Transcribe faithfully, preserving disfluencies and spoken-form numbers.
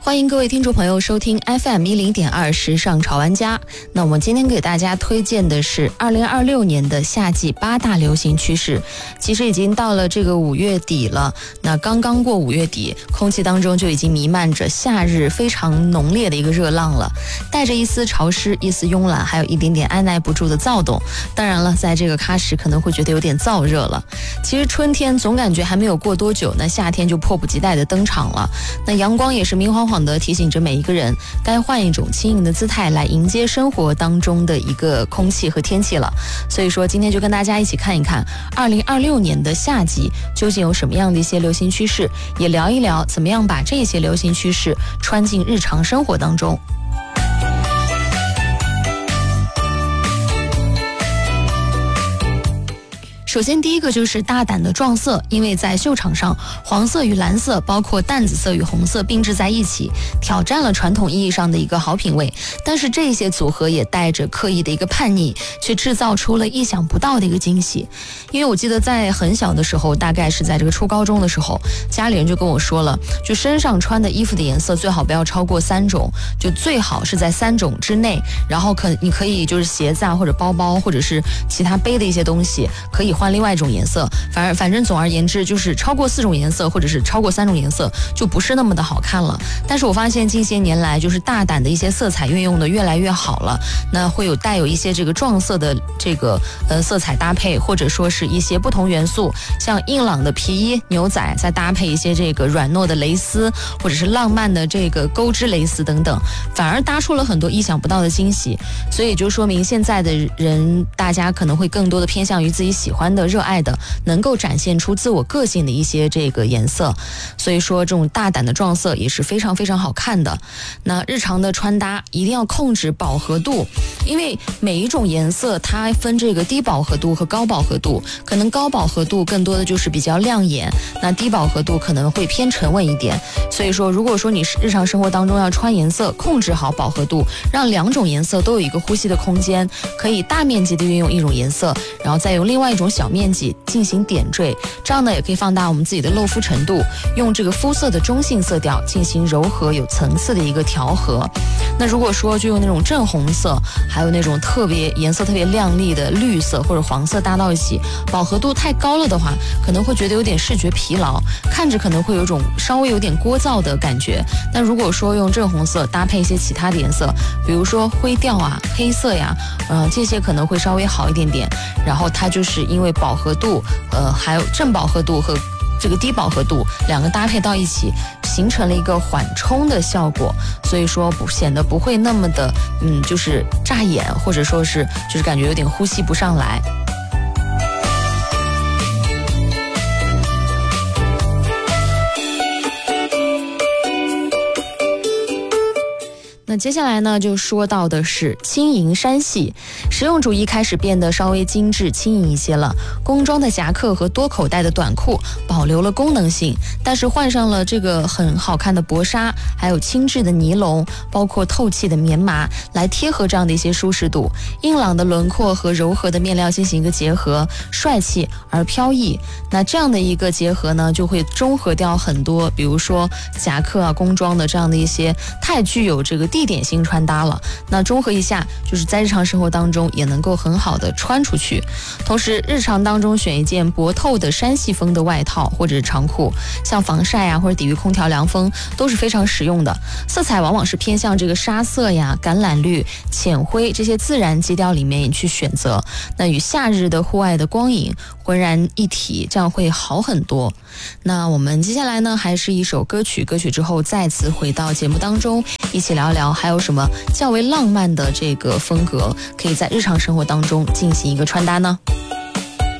欢迎各位听众朋友收听 F M 一零点二时尚潮玩家。那我们今天给大家推荐的是二零二六年的夏季八大流行趋势。其实已经到了这个五月底了，那刚刚过五月底，空气当中就已经弥漫着夏日非常浓烈的一个热浪了，带着一丝潮湿、一丝慵懒，还有一点点按耐不住的躁动。当然了，在这个喀什可能会觉得有点燥热了。其实春天总感觉还没有过多久，那夏天就迫不及待的登场了。那阳光也是明晃晃的提醒着每一个人，该换一种轻盈的姿态来迎接生活当中的一个空气和天气了。所以说今天就跟大家一起看一看二零二六年的夏季究竟有什么样的一些流行趋势，也聊一聊怎么样把这些流行趋势穿进日常生活当中。首先第一个就是大胆的撞色，因为在秀场上，黄色与蓝色包括淡紫色与红色并置在一起，挑战了传统意义上的一个好品味。但是这些组合也带着刻意的一个叛逆，却制造出了意想不到的一个惊喜。因为我记得在很小的时候，大概是在这个初高中的时候，家里人就跟我说了，就身上穿的衣服的颜色最好不要超过三种，就最好是在三种之内，然后可你可以就是鞋子啊或者包包或者是其他背的一些东西可以换另外一种颜色，反而反正总而言之就是超过四种颜色或者是超过三种颜色就不是那么的好看了。但是我发现近些年来就是大胆的一些色彩运用的越来越好了，那会有带有一些这个撞色的这个呃色彩搭配，或者说是一些不同元素，像硬朗的皮衣牛仔再搭配一些这个软糯的蕾丝，或者是浪漫的这个钩织蕾丝等等，反而搭出了很多意想不到的惊喜。所以就说明现在的人大家可能会更多的偏向于自己喜欢的热爱的能够展现出自我个性的一些这个颜色，所以说这种大胆的撞色也是非常非常好看的。那日常的穿搭一定要控制饱和度，因为每一种颜色它分这个低饱和度和高饱和度，可能高饱和度更多的就是比较亮眼，那低饱和度可能会偏沉稳一点。所以说如果说你日常生活当中要穿颜色，控制好饱和度，让两种颜色都有一个呼吸的空间，可以大面积的运用一种颜色，然后再用另外一种小面积进行点缀，这样呢也可以放大我们自己的露肤程度，用这个肤色的中性色调进行柔和有层次的一个调和。那如果说就用那种正红色，还有那种特别颜色特别亮丽的绿色或者黄色搭到一起，饱和度太高了的话，可能会觉得有点视觉疲劳，看着可能会有种稍微有点聒噪的感觉。但如果说用正红色搭配一些其他的颜色，比如说灰调啊、黑色呀，呃，这些可能会稍微好一点点。然后它就是因为饱和度，呃，还有正饱和度和这个低饱和度两个搭配到一起，形成了一个缓冲的效果，所以说不显得不会那么的，嗯，就是扎眼，或者说是就是感觉有点呼吸不上来。那接下来呢，就说到的是轻盈山系，实用主义开始变得稍微精致轻盈一些了。工装的夹克和多口袋的短裤保留了功能性，但是换上了这个很好看的薄纱，还有轻质的尼龙，包括透气的棉麻，来贴合这样的一些舒适度。硬朗的轮廓和柔和的面料进行一个结合，帅气而飘逸。那这样的一个结合呢，就会中和掉很多，比如说夹克啊、工装的这样的一些太具有这个地点性穿搭了，那综合一下，就是在日常生活当中也能够很好的穿出去。同时日常当中选一件薄透的山系风的外套或者是长裤，像防晒啊或者抵御空调凉风都是非常实用的。色彩往往是偏向这个沙色呀、橄榄绿、浅灰这些自然基调里面去选择，那与夏日的户外的光影浑然一体，这样会好很多。那我们接下来呢，还是一首歌曲，歌曲之后再次回到节目当中，一起聊聊还有什么较为浪漫的这个风格可以在日常生活当中进行一个穿搭呢？